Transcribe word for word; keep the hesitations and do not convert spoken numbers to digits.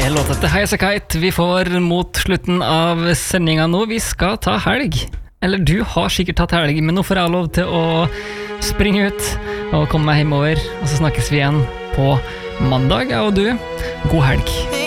Det låter til Highasakite vi får mot slutten av sendingen nå. Vi skal ta helg. Eller du har sikkert tatt helg, men nå får jeg lov til å springe ut og komme meg hjemover. Og så snakkes vi igjen på mandag, jeg og du. God helg.